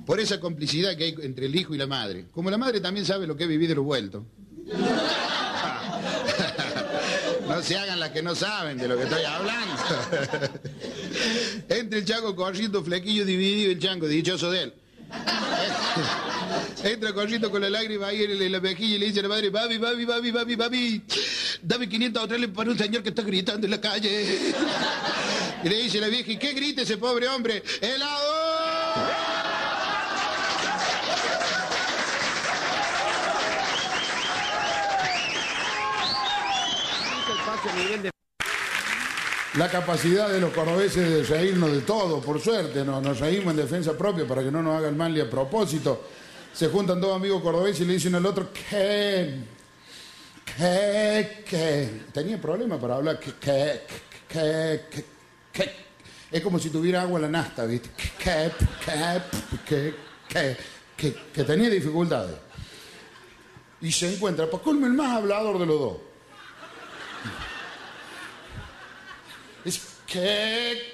por esa complicidad que hay entre el hijo y la madre. Como la madre también sabe lo que es vivir de los vueltos. No se hagan las que no saben de lo que estoy hablando. Entra el chango corriendo, flequillo dividido, el chango, dichoso de él. Entra corriendo con la lágrima ahí en la mejilla y le dice a la madre, papi, dame 500 australes para un señor que está gritando en la calle. Y le dice la vieja, ¿y qué grita ese pobre hombre? ¡Helado! La capacidad de los cordobeses de reírnos de todo, por suerte, nos reímos en defensa propia para que no nos hagan mal y a propósito. Se juntan dos amigos cordobeses y le dicen al otro, ¿qué? Tenía problemas para hablar, ¿qué? Es como si tuviera agua en la nasta, ¿viste? Que tenía dificultades. Y se encuentra, pues colme el más hablador de los dos. Es ¿qué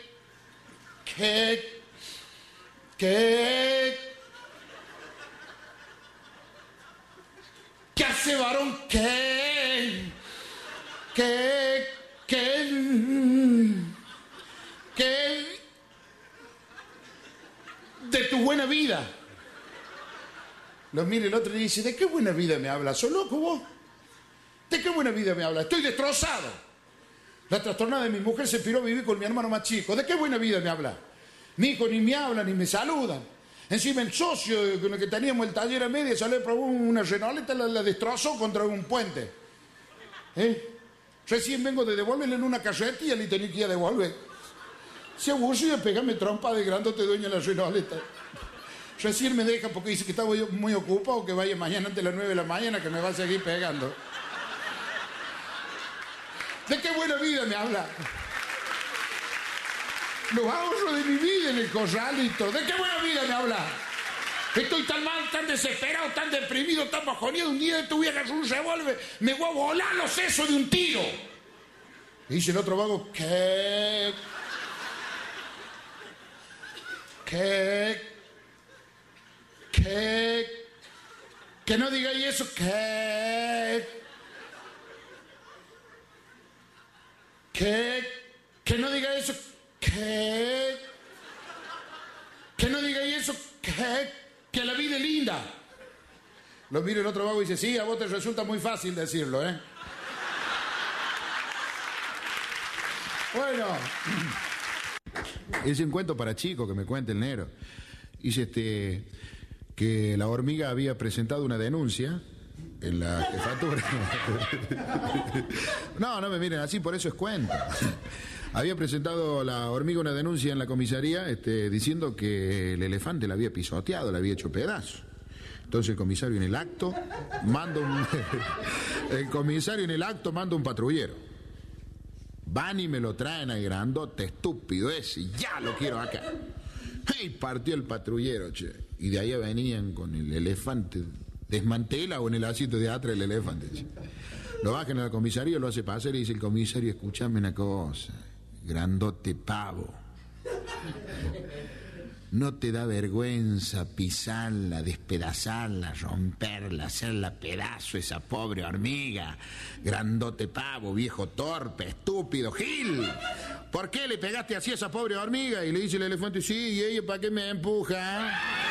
hace, varón? ¿Qué de tu buena vida? Lo mira el otro y dice, ¿de qué buena vida me hablas? ¿Sos loco vos? ¿De qué buena vida me hablas? Estoy destrozado. La trastornada de mi mujer se piró a vivir con mi hermano más chico. ¿De qué buena vida me habla? Mi hijo ni me habla ni me saludan. Encima el socio con el que teníamos el taller a media salió a probar una Renauleta, la destrozó contra un puente. Recién vengo de devolverle en una carretilla y le tenía que ir a devolver. Se aburrió de pegarme trompa de grandote dueño de la Renauleta. Recién me deja porque dice que estaba yo muy ocupado, que vaya mañana antes de las 9 de la mañana que me va a seguir pegando. ¿De qué buena vida me habla? Los ahorros de mi vida en el corralito. ¿De qué buena vida me habla? Estoy tan mal, tan desesperado, tan deprimido, tan bajoneado. Un día de tu vieja un revólver, me voy a volar los sesos de un tiro. Y dice el otro vago, ¿qué? Que no digáis eso, que no diga eso, que no diga eso, que la vida es linda. Lo mira el otro vago y dice, sí, a vos te resulta muy fácil decirlo, ¿eh? Bueno. Es un cuento para chicos que me cuenta el negro. Dice que la hormiga había presentado una denuncia en la jefatura. No me miren así, por eso es cuento. Había presentado la hormiga una denuncia en la comisaría diciendo que el elefante la había pisoteado, la había hecho pedazos. Entonces el comisario en el acto manda un patrullero. Van y me lo traen al grandote estúpido ese, ya lo quiero acá. Y partió el patrullero, che. Y de ahí venían con el elefante. Desmantela o en el asiento de atrás el elefante. Che. Lo bajan a la comisaría, lo hace pasar y dice el comisario, escúchame una cosa, grandote pavo. ¿No te da vergüenza pisarla, despedazarla, romperla, hacerla pedazo, esa pobre hormiga? Grandote pavo, viejo torpe, estúpido, Gil. ¿Por qué le pegaste así a esa pobre hormiga? Y le dice el elefante, sí, ¿y ella para qué me empuja?